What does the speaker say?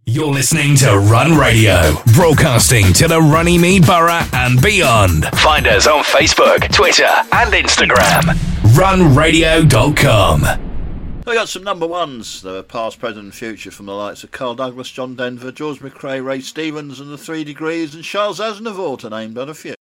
You're listening to Run Radio, broadcasting to the Runnymede Borough and beyond. Find us on Facebook, Twitter and Instagram. runradio.com. We got some number ones, the past, present and future, from the likes of Carl Douglas, John Denver, George McRae, Ray Stevens and the 3 Degrees and Charles Aznavour, to name but a few.